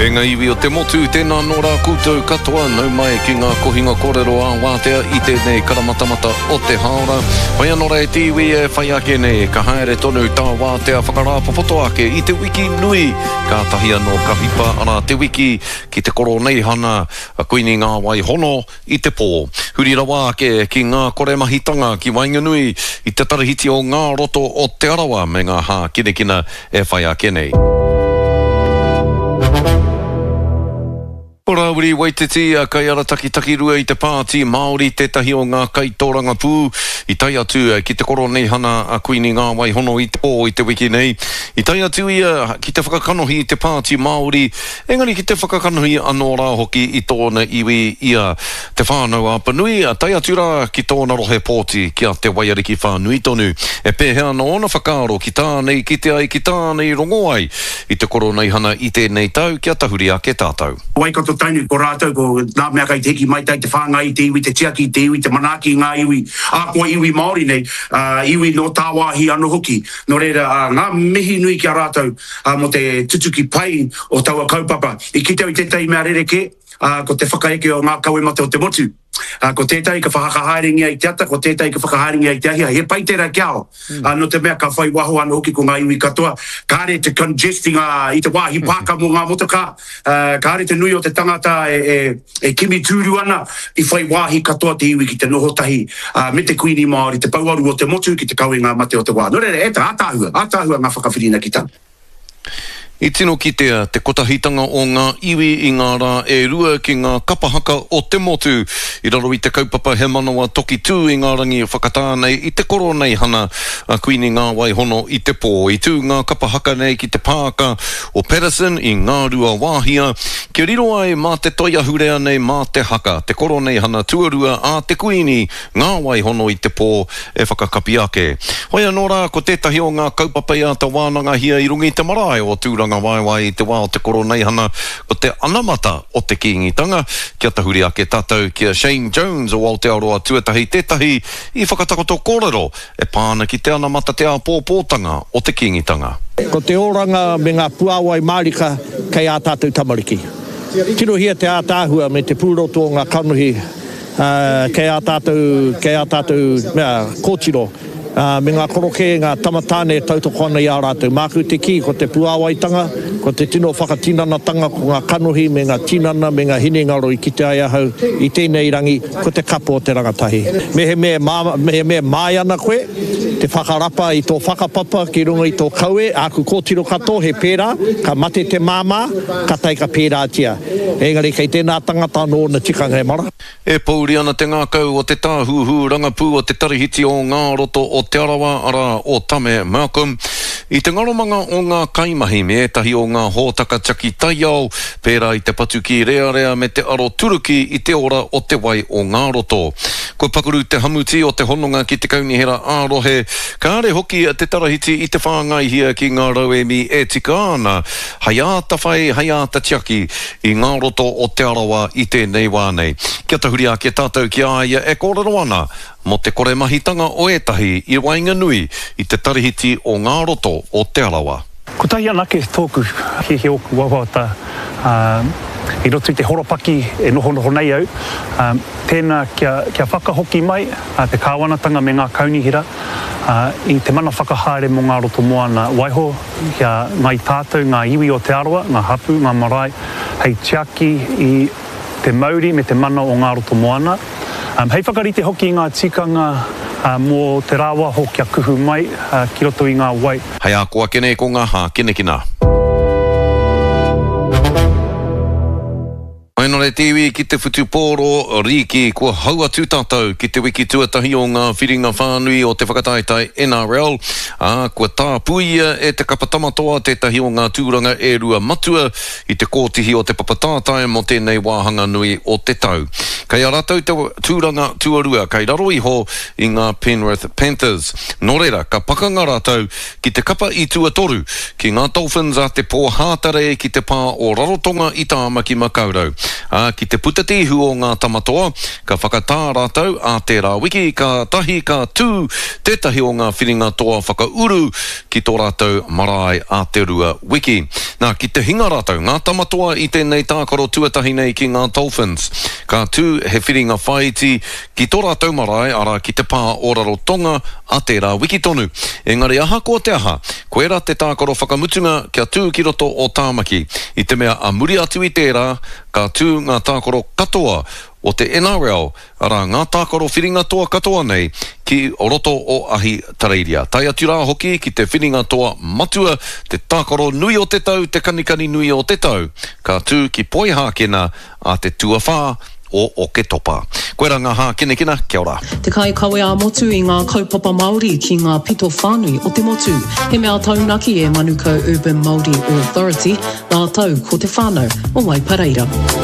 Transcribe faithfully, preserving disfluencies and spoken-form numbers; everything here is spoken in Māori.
E ngā iwi o te motu, tēnā nō rā koutou katoa, nau mai ki ngā kohinga kōrero a wātea i tēnei karamatamata o te haora. Whai anō rā e te iwi e whai ake nei, ka haere tonu tā wātea whakarāpa poto ake i te wiki nui. Ka tahi anō ka hipa ara te wiki ki te koro nei hana, a koini ngā wai hono i te pō. Huri rawa ake ki ngā kore mahitanga ki Wainganui i te tarihiti o ngā roto o te arawa me ngā hā kinekina e whai ake nei. Ora uri waititi a kai ara taki taki rua i te pāti Māori tētahi o ngā kaitōranga pū i tai atu ki te koro nei hana a kuini ngā wai hono i te pō i te wiki nei. I tai atu ia ki te whakakanohi i te pāti Māori, engari ki te whakakanohi anō rā hoki i tōna iwi ia te whānau a Panui, a tai atu rā ki tōna rohe pōti ki a te waiariki whānui tonu. E pēhea no ona whakaro ki tānei ki te ai ki tānei rongo ai i te koro nei hana i tēnei tau ki a tahuri ake tātou. Waikato tainu ko rātou ko nā mea kai te hiki mai tai te whānga i te iwi, te tiaki i te iwi, te manaki ngā iwi, a koa iwi Māori nei, uh, iwi no tāwāhi anō hoki. No reira, uh, ngā mihi nui ki a rātou uh, mo te tutuki pai o taua kaupapa. I ki tau i tētai mea rereke, uh, ko te whakaeke o ngā kaue mate o te motu. Uh, ko tētai ka whakahairingia i te ata, ko tētai ka whakahairingia i te ahia. He pai tērā kia o. Mm. Uh, no te mea ka whai waho anō hoki ko ngā iwi katoa. Kāre te congesting uh, i te wāhi pāka mo ngā motoka. Uh, kāre te nui o te tangata e, e, e kimi tūru ana i whai wāhi katoa te iwi ki te nohotahi. Uh, me te kuini Māori, te pauaru o te motu ki te kauinga mate o te wā. No re re, e ta ātāhua, ātāhua ngā whakawhirina ki tāna. I tino ki tea, te kotahitanga o ngā iwi i ngā rā e rua ki ngā kapahaka o te motu. I raro i te kaupapa he manawa toki tū i ngā rangi o whakatānei i te koro nei hana a kuini ngā wai hono i te pō. I tū ngā kapahaka nei ki te pāka o Patterson i ngā rua wāhia. Ki riro ai mā te toia hurea nei mā te haka. Te koro nei hana tuarua a te kuini ngā wai hono i te pō e whakakapi ake. Hoi anō rā ko tētahi o ngā kaupapa i a te wānanga hia i rungi te marae o tūra ngā waiwai i te wā o te koro nei hana o te anamata o te kīngitanga. Kia tahuri ake tātou kia Shane Jones o Aotearoa tuatahi tētahi i whakatakoto kōrero e pāna ki te anamata te āpōpōtanga o te kīngitanga. Ko te oranga me ngā puawai Mārika kei a tātou tamariki. Tino hia te ātāhua me te pūroto o ngā kanuhi uh, kei a tātou, kei a tātou mea, kōtiro. Uh, me ngā koroke, ngā tamatāne tautoko ana i a rātou. Māku te ki, ko te puawaitanga, ko te tino whakatinanatanga, ko ngā kanohi, me ngā tinana, me ngā hinengaro i ki te ai ahau, i tēnei rangi, ko te kapo o te rangatahi. Me he mea, mā, me he mea mai ana koe, te whakarapa i tō whakapapa, ki runga i tō kaue, āku kōtiro kato, he pērā, ka mate te māmā, ka tai ka pērā tia. Engari, kei tēnā tangata nō na tikanga e mara. E pauri ana te ngākau o te tāhuhu rangapū o te tarihiti o ngā roto o te arawa ara o Tame Malcolm. I te ngaromanga o ngā kaimahi me etahi o ngā hōtaka taki taiao, pērā i te patu ki rea rea me te aro turuki i te ora o te wai o ngā roto. Ko pakuru te hamuti o te hononga ki te kaunihera ārohe, ka are hoki te tarahiti i te whāngai hia ki ngā rauemi e tika ana, hai āta whai, hai āta tiaki i ngā roto o te arawa i tēnei wānei. Kia tahuri ake tātou ki aia e kōrero ana, mo te kore mahitanga o etahi i Wainganui i te tarihiti o ngā roto o te arawa. Ko tahi anake tōku he he oku wawata uh, i roto i te horopaki e noho noho nei au. Um, tēnā kia, kia whakahoki mai uh, te kāwanatanga me ngā kaunihira uh, i te mana whakahaere mo ngā roto moana waiho kia ngai tātou, ngā iwi o te arawa, ngā hapu, ngā marae, hei tiaki i te mauri me te mana o ngā roto moana. Um, hei whakarite hoki ngā tikanga uh, mō te rāwa ho kia kuhu mai uh, ki roto i ngā wai. Hei a koa kene ko ngā hā kinekina. Aino re te iwi ki te whutupōro riki kua haua tū tātou ki te wiki tuatahi o ngā whiringa whānui o te whakataitai N R L. A, kua tāpuia e te kapatamatoa tētahi o ngā tūranga e rua matua i te kōtihi o te papatātai mo tēnei wāhanga nui o te tau. Kei a rātou te tūranga tuarua, kei raro iho i ngā Penrith Panthers. Nō reira, ka pakanga rātou ki te kapa i tuatoru ki ngā Dolphins a te pō hātare ki te pā o Rarotonga i Tāmaki Makaurau. Uh, ki te putatihu o ngā tamatoa, ka whakatā rātou a tērā wiki, ka tahi ka tū, tētahi o ngā whiringa toa whakauru ki tō rātou marae a te rua wiki. Nā, ki te hinga rātou, ngā tamatoa i tēnei tākaro tuatahi nei ki ngā Dolphins. Ka tū he whiringa whaiti ki tō rātou marae ara ki te pā o Rarotonga a tērā wiki tonu. Engari aha ko te aha, koe rā te tākaro whakamutunga kia tū ki roto o Tāmaki. I te mea a muri atu i tērā, ka tū ngā tākaro katoa o te N R L, ara ngā tākaro whiringa toa katoa nei ki o roto o ahi tareiria. Tai atu rā hoki ki te whiringa toa matua, te tākaro nui o te tau, te kanikani nui o te tau. Ka tū ki poi hākena a te tuawhā o o ke topa. Koe ra ngā hākene kina, kia ora. Te kai kawe a motu i ngā kaupapa Māori ki ngā pito whānui o te motu. He mea taunaki e Manukau Urban Māori Authority, ngā tau ko te whānau o Waipareira.